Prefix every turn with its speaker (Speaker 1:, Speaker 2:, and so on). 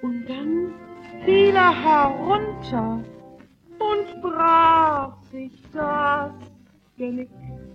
Speaker 1: Und dann fiel er herunter und brach sich das Genick.